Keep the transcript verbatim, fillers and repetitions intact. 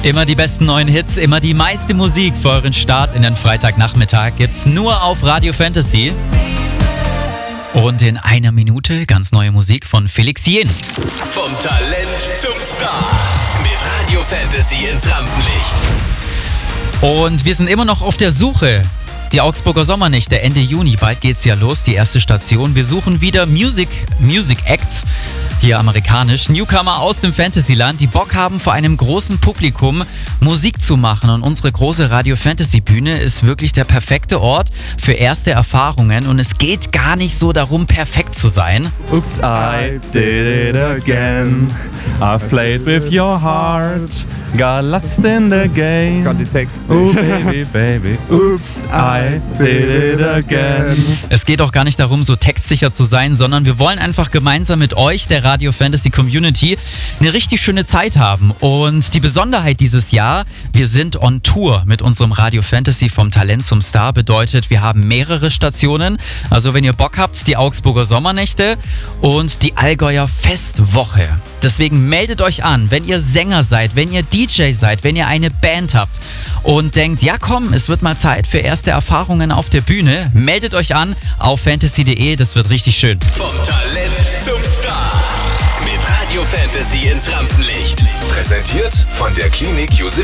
Immer die besten neuen Hits, immer die meiste Musik für euren Start in den Freitagnachmittag gibt's nur auf Radio Fantasy. Und in einer Minute ganz neue Musik von Felix Jähn. Vom Talent zum Star mit Radio Fantasy ins Rampenlicht. Und wir sind immer noch auf der Suche. Die Augsburger Sommernächte Ende Juni, bald geht's ja los, die erste Station. Wir suchen wieder Music, Music Acts, hier amerikanisch, Newcomer aus dem Fantasyland, die Bock haben, vor einem großen Publikum Musik zu machen. Und unsere große Radio Fantasy Bühne ist wirklich der perfekte Ort für erste Erfahrungen. Und es geht gar nicht so darum, perfekt zu sein. Oops, I did it again. I've played with your heart. Got lost in the game. Kann die Text Oh baby, baby. Oops, I did it again. Es geht auch gar nicht darum, so textsicher zu sein, sondern wir wollen einfach gemeinsam mit euch, der Radio Fantasy Community, eine richtig schöne Zeit haben. Und die Besonderheit dieses Jahr, wir sind on Tour mit unserem Radio Fantasy vom Talent zum Star. Bedeutet, wir haben mehrere Stationen. Also wenn ihr Bock habt, die Augsburger Sommernächte und die Allgäuer Festwoche. Deswegen meldet euch an, wenn ihr Sänger seid, wenn ihr D J seid, wenn ihr eine Band habt und denkt, ja komm, es wird mal Zeit für erste Erfahrungen auf der Bühne. Meldet euch an auf fantasy punkt de, das wird richtig schön. Vom Talent zum Star mit Radio Fantasy ins Rampenlicht. Präsentiert von der Klinik Josef